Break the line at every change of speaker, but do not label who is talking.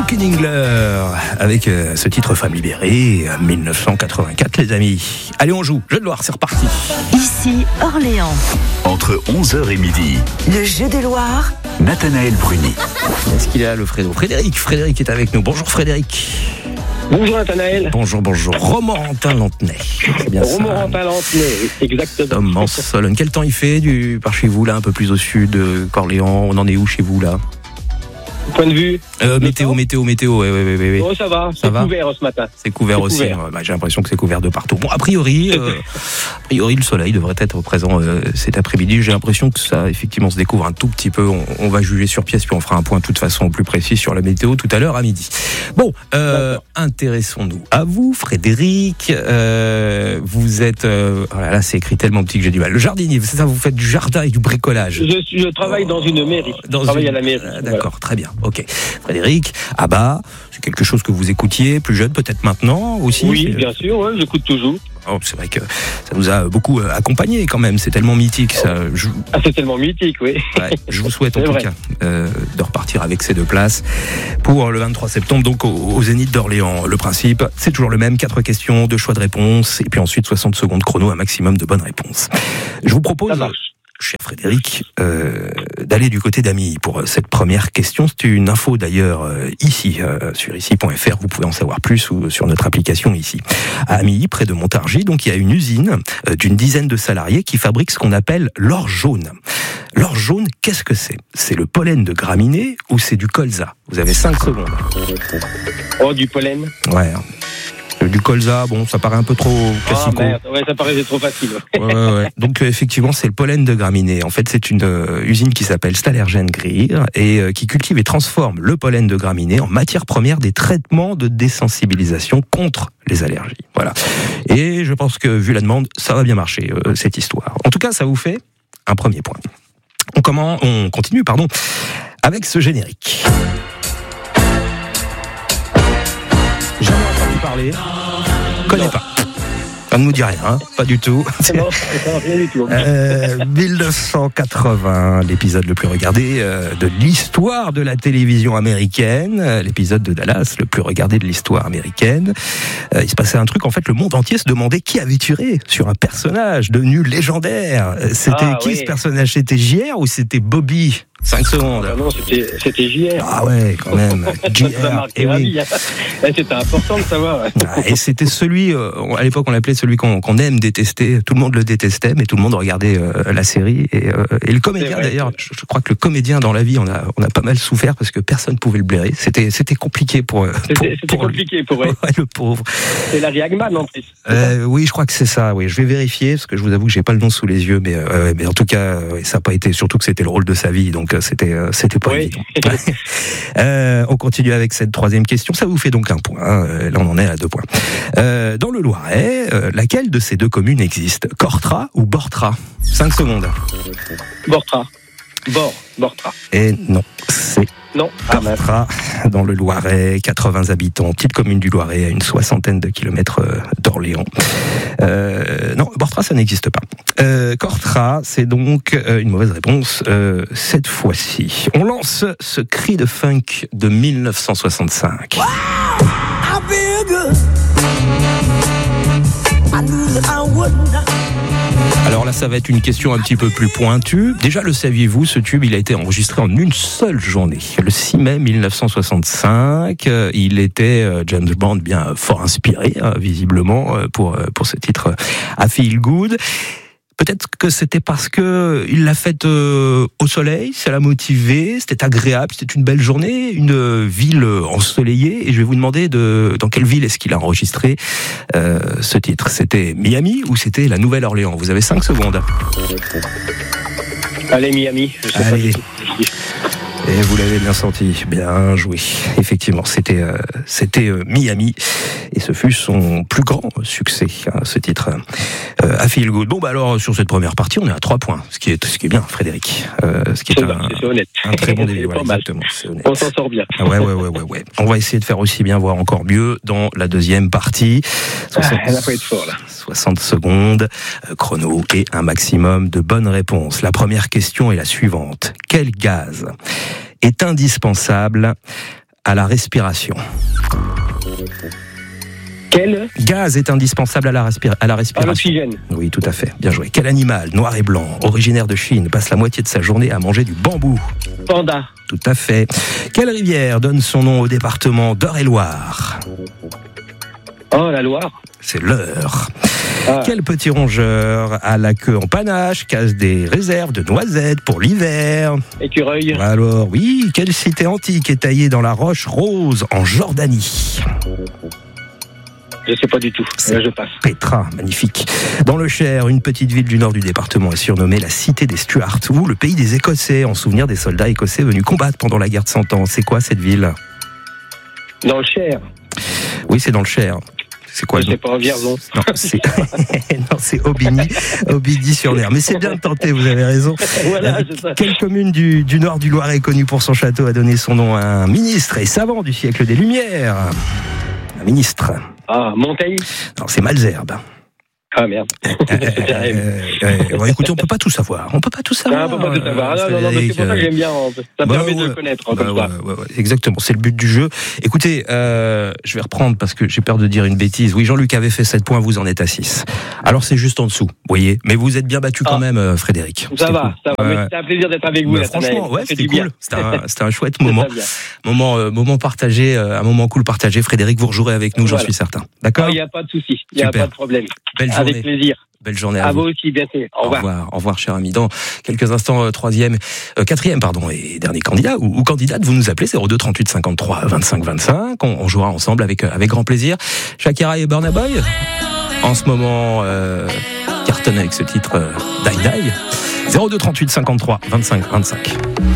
Luke Dingler avec ce titre Femme libérée, 1984 les amis. Allez on joue, Jeu de Loire, c'est reparti.
Ici Orléans.
Entre 11h et midi,
Le Jeu de Loire.
Nathanaël Bruni.
Est-ce qu'il est là le Frédéric est avec nous. Bonjour Frédéric.
Bonjour Nathanaël.
Bonjour. Romorantin-Lantenay. C'est bien ça.
Romorantin-Lantenay, exactement.
Tom en Sologne. Quel temps il fait par chez vous là, un peu plus au sud qu'Orléans? On en est où chez vous là?
Point de vue
Météo, ouais.
Oh, ça va,
Ça va
couvert ce matin.
C'est couvert aussi. J'ai l'impression que c'est couvert de partout. Bon, a priori, le soleil devrait être présent cet après-midi. J'ai l'impression que ça, effectivement, se découvre un tout petit peu. On va juger sur pièce, puis on fera un point de toute façon plus précis sur la météo tout à l'heure à midi. Bon, intéressons-nous à vous, Frédéric. Vous êtes... oh là là, c'est écrit tellement petit que j'ai du mal. Le jardinier, c'est ça, vous faites du jardin et du bricolage.
Je travaille dans une mairie. Je travaille à la mairie.
D'accord, voilà. Très bien. Ok. Frédéric, Abba, c'est quelque chose que vous écoutiez plus jeune, peut-être maintenant aussi?
Oui, bien sûr, ouais, j'écoute toujours.
Oh, c'est vrai que ça nous a beaucoup accompagnés quand même, c'est tellement mythique ça.
C'est tellement mythique, oui.
Ouais, je vous souhaite en tout cas de repartir avec ces 2 places pour le 23 septembre, donc au Zénith d'Orléans. Le principe, c'est toujours le même, 4 questions, 2 choix de réponse, et puis ensuite 60 secondes chrono, un maximum de bonnes réponses. Je vous propose... Cher Frédéric, d'aller du côté d'Amy pour cette première question. C'est une info d'ailleurs ici, sur ici.fr. Vous pouvez en savoir plus ou sur notre application ici. À Amy, près de Montargis, donc il y a une usine d'une dizaine de salariés qui fabrique ce qu'on appelle l'or jaune. L'or jaune, qu'est-ce que c'est? C'est le pollen de graminées ou c'est du colza? Vous avez 5 secondes.
Oh, du pollen.
Ouais. Du colza, bon, ça paraît un peu trop classico.
Ouais, ça paraît trop facile.
Ouais. Donc effectivement, c'est le pollen de graminées. En fait, c'est une usine qui s'appelle Stalergen Greer et qui cultive et transforme le pollen de graminées en matière première des traitements de désensibilisation contre les allergies. Voilà. Et je pense que vu la demande, ça va bien marcher cette histoire. En tout cas, ça vous fait un premier point. On continue, avec ce générique. Jamais entendu parler, connais pas. Ça ne nous dit rien, pas du tout.
C'est bon, rien du tout.
1980, l'épisode le plus regardé de l'histoire de la télévision américaine, l'épisode de Dallas le plus regardé de l'histoire américaine. Il se passait un truc, en fait, le monde entier se demandait qui avait tiré sur un personnage devenu légendaire. C'était ce personnage? C'était JR ou c'était Bobby? 5 secondes.
Non, c'était JR.
Ah ouais, quand même. JR.
Et oui. C'était important de savoir.
Et c'était celui, à l'époque on l'appelait celui qu'on aime détester. Tout le monde le détestait, mais tout le monde regardait la série. Et le comédien d'ailleurs, je crois que le comédien dans la vie, on a pas mal souffert parce que personne pouvait le blairer. C'était compliqué pour
compliqué pour eux.
Ouais, le pauvre.
C'est Larry Hagman en plus.
Oui, je crois que c'est ça. Oui, je vais vérifier parce que je vous avoue que j'ai pas le nom sous les yeux, mais en tout cas, ça n'a pas été. Surtout que c'était le rôle de sa vie, donc c'était pas évident. On continue avec cette 3e question. Ça vous fait donc 1 point. Là, on en est à 2 points. Dans le Loiret, laquelle de ces 2 communes existe? Cortra ou Bortra? 5 secondes.
Bortra.
Et non, c'est Cortra, dans le Loiret, 80 habitants, petite commune du Loiret, à une 60aine de kilomètres d'Orléans. Non, Bortra, ça n'existe pas. Cortra, c'est donc une mauvaise réponse cette fois-ci. On lance ce cri de funk de 1965. Wow, I feel good. I knew that I would not. Alors là, ça va être une question un petit peu plus pointue. Déjà, le saviez-vous, ce tube, il a été enregistré en une seule journée. Le 6 mai 1965, il était, James Bond, bien fort inspiré, visiblement, pour ce titre I Feel Good. Peut-être que c'était parce que il l'a faite au soleil, ça l'a motivé, c'était agréable, c'était une belle journée, une ville ensoleillée. Et je vais vous demander dans quelle ville est-ce qu'il a enregistré ce titre. C'était Miami ou c'était la Nouvelle-Orléans? Vous avez 5 secondes.
Allez, Miami.
Allez. Et vous l'avez bien senti, bien joué. Effectivement, c'était Miami, et ce fut son plus grand succès, ce titre, I Feel Good. Bon, bah alors sur cette première partie, on est à 3 points, ce qui est bien, Frédéric. Ce qui est
honnête.
Un très bon début.
Voilà,
exactement. C'est honnête.
On s'en sort bien.
Ouais. On va essayer de faire aussi bien, voire encore mieux dans la deuxième partie.
Elle a pas été fort là.
60 secondes, chrono et un maximum de bonnes réponses. La première question est la suivante. Quel gaz est indispensable à la respiration?
Quel?
Gaz est indispensable à la respiration.
L'oxygène.
Oui, tout à fait. Bien joué. Quel animal, noir et blanc, originaire de Chine, passe la moitié de sa journée à manger du bambou?
Panda.
Tout à fait. Quelle rivière donne son nom au département d'Eure-et-Loir?
Oh, la Loire.
C'est l'Eure.
Ah.
Quel petit rongeur a la queue en panache, casse des réserves de noisettes pour l'hiver?
Écureuil.
Alors, oui, quelle cité antique est taillée dans la roche rose en Jordanie?
Je sais pas du tout. Là, je passe.
Petra, magnifique. Dans le Cher, une petite ville du nord du département est surnommée la cité des Stuarts, ou le pays des Écossais, en souvenir des soldats écossais venus combattre pendant la guerre de 100 ans. C'est quoi cette ville?
Dans le Cher.
Oui, c'est dans le Cher. C'est quoi?
Je sais pas, en Vierzon.
Non, c'est non, c'est Aubigny-sur-Ner. Mais c'est bien de tenter, vous avez raison.
Voilà, c'est ça.
Quelle commune du nord du Loiret, connue pour son château, a donné son nom à un ministre et savant du siècle des Lumières? Un ministre.
Ah, Monteil.
Non, c'est Malesherbes.
Ah, merde.
Bon, écoutez, on peut pas tout savoir. On peut pas tout savoir.
Non, on peut pas tout savoir. Non, mais c'est pour ça que j'aime bien. Ça permet de le connaître, comme ça.
Ouais, exactement. C'est le but du jeu. Écoutez, je vais reprendre parce que j'ai peur de dire une bêtise. Oui, Jean-Luc avait fait 7 points, vous en êtes à 6. Alors, c'est juste en dessous, vous voyez. Mais vous êtes bien battu quand même, Frédéric.
Ça va, ça va. Mais c'était un plaisir d'être avec vous,
franchement, ouais, c'était cool. C'était un chouette moment. Moment partagé, un moment cool partagé. Frédéric, vous rejouerez avec nous, j'en suis certain. D'accord?
Il n'y a pas de souci. Il n'y a pas de problème.
Belle journée.
Avec plaisir.
Belle journée à vous.
À vous aussi, bien sûr. Au revoir.
Au revoir, cher ami. Dans quelques instants, quatrième, et dernier candidat ou candidate, vous nous appelez 02 38 53 25 25. On jouera ensemble avec grand plaisir. Shakira et Burna Boy, en ce moment, cartonnent avec ce titre Die Die. 02 38 53 25 25.